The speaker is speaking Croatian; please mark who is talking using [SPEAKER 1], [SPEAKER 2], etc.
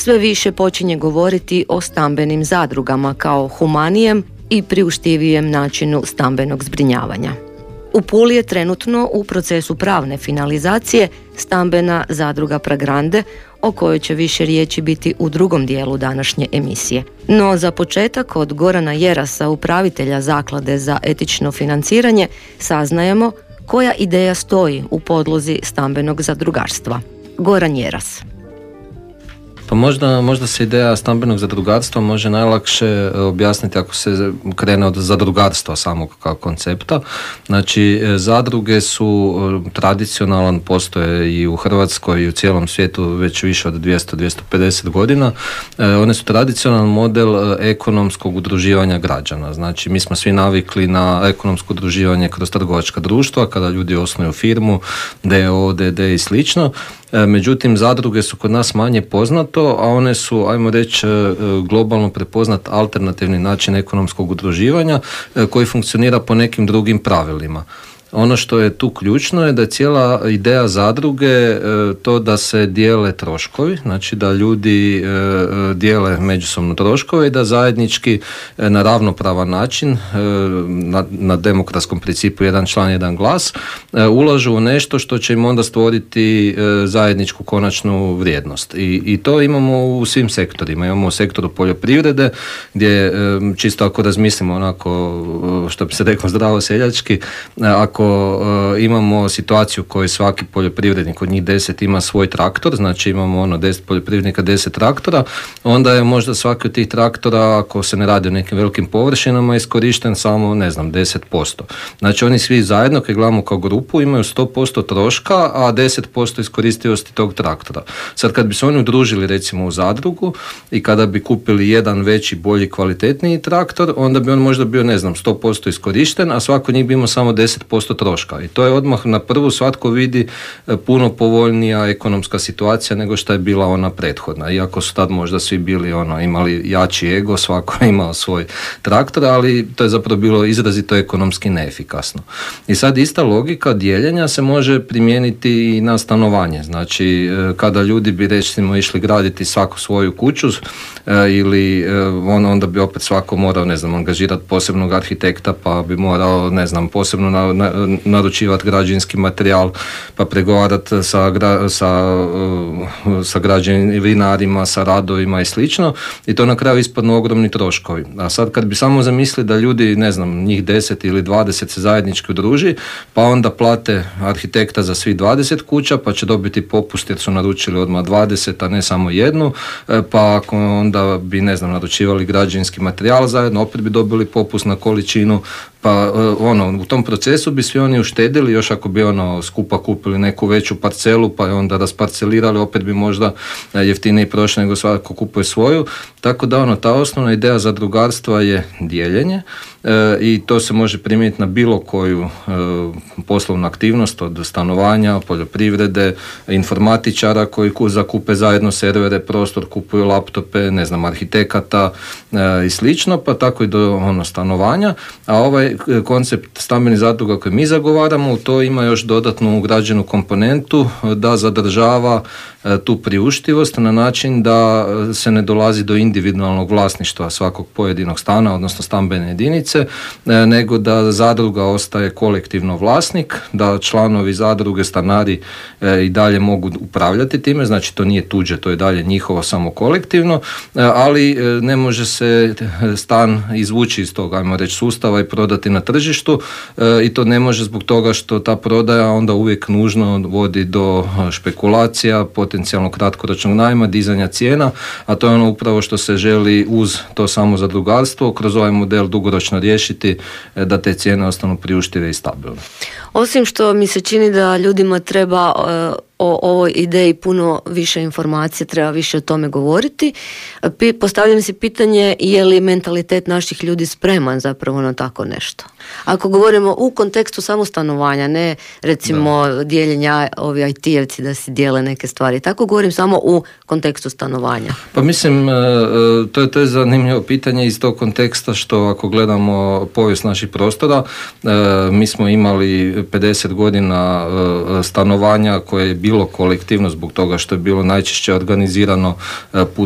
[SPEAKER 1] sve više počinje govoriti o stambenim zadrugama kao humanijem i priuštivijem načinu stambenog zbrinjavanja. U Puli je trenutno u procesu pravne finalizacije stambena zadruga Pragrande, o kojoj će više riječi biti u drugom dijelu današnje emisije. No za početak od Gorana Jerasa, upravitelja Zaklade za etično financiranje, saznajemo koja ideja stoji u podlozi stambenog zadrugarstva. Goran Jeras.
[SPEAKER 2] Pa možda se ideja stambenog zadrugarstva može najlakše objasniti ako se krene od zadrugarstva samog kao koncepta. Znači, zadruge su tradicionalan, postoje i u Hrvatskoj i u cijelom svijetu već više od 200-250 godina. One su tradicionalan model ekonomskog udruživanja građana. Znači, mi smo svi navikli na ekonomsko udruživanje kroz trgovačka društva, kada ljudi osnuju firmu, d.o.o., d.d. i slično. Međutim, zadruge su kod nas manje poznato, a one su, ajmo reći, globalno prepoznat alternativni način ekonomskog udruživanja koji funkcionira po nekim drugim pravilima. Ono što je tu ključno je da je cijela ideja zadruge to da se dijele troškovi, znači da ljudi dijele međusobno troškove i da zajednički na ravnopravan način, na demokratskom principu jedan član, jedan glas, ulažu u nešto što će im onda stvoriti zajedničku konačnu vrijednost. I to imamo u svim sektorima. Imamo u sektoru poljoprivrede gdje, čisto ako razmislimo onako, što bi se reklo zdravo seljački, ako imamo situaciju u kojoj svaki poljoprivrednik od njih 10 ima svoj traktor, znači imamo 10 poljoprivrednika, 10 traktora, onda je možda svaki od tih traktora, ako se ne radi o nekim velikim površinama, iskorišten samo, 10%. Znači oni svi zajedno, kad gledamo kao grupu, imaju 100% troška, a 10% iskoristivosti tog traktora. Sad kad bi se oni udružili recimo u zadrugu i kada bi kupili jedan veći, bolji, kvalitetniji traktor, onda bi on možda bio 100% iskorišten, a svako njih bi imao samo 10% troška. I to je odmah na prvu svatko vidi puno povoljnija ekonomska situacija nego što je bila ona prethodna. Iako su tad možda svi bili imali jači ego, svako je imao svoj traktor, ali to je zapravo bilo izrazito ekonomski neefikasno. I sad ista logika dijeljenja se može primijeniti i na stanovanje. Znači, kada ljudi bi recimo išli graditi svaku svoju kuću ili onda bi opet svako morao, angažirati posebnog arhitekta, pa bi morao, posebno naručivati građevinski materijal, pa pregovarati sa građevinarima, sa radovima i slično, i to na kraju ispadnu ogromni troškovi. A sad kad bi samo zamislili da ljudi, njih 10 ili 20 se zajednički udruži, pa onda plate arhitekta za svih 20 kuća, pa će dobiti popust jer su naručili odmah 20, a ne samo jednu, pa ako onda bi, naručivali građevinski materijal zajedno, opet bi dobili popust na količinu, pa u tom procesu bi svi oni uštedili, još ako bi skupa kupili neku veću parcelu, pa je onda rasparcelirali, opet bi možda jeftinije prošli nego svako kupuje svoju. Tako da ta osnovna ideja zadrugarstva je dijeljenje i to se može primijeniti na bilo koju poslovnu aktivnost, od stanovanja, poljoprivrede, informatičara koji zakupe zajedno servere, prostor, kupuju laptope, arhitekata i slično, pa tako i do stanovanja. A ovaj koncept stambenih zadruga koji mi zagovaramo, u to ima još dodatnu ugrađenu komponentu da zadržava tu priuštivost na način da se ne dolazi do individualnog vlasništva svakog pojedinog stana, odnosno stambene jedinice, nego da zadruga ostaje kolektivno vlasnik, da članovi zadruge, stanari i dalje mogu upravljati time, znači to nije tuđe, to je dalje njihovo samo kolektivno, ali ne može se stan izvući iz toga, ajmo reći, sustava i prodati na tržištu, i to ne može zbog toga što ta prodaja onda uvijek nužno vodi do špekulacija, potencijalno kratkoročnog najma, dizanja cijena, a to je upravo što se želi uz to samo zadrugarstvo kroz ovaj model dugoročno riješiti, da te cijene ostanu priuštive i stabilne.
[SPEAKER 1] Osim što mi se čini da ljudima treba o ovoj ideji puno više informacije, treba više o tome govoriti, postavljam si pitanje je li mentalitet naših ljudi spreman zapravo na tako nešto. Ako govorimo u kontekstu samo stanovanja, ne recimo dijeljenja ovi IT-evci da si dijele neke stvari, tako govorim samo u kontekstu stanovanja.
[SPEAKER 2] Pa mislim, to je zanimljivo pitanje iz tog konteksta što ako gledamo povijest naših prostora, mi smo imali 50 godina stanovanja koje je bilo kolektivno zbog toga što je bilo najčešće organizirano